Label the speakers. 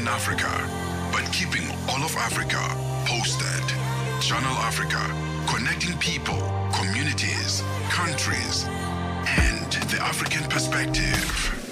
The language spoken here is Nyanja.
Speaker 1: in Africa, but keeping all of Africa posted. Channel Africa, connecting people, communities, countries, and the African perspective.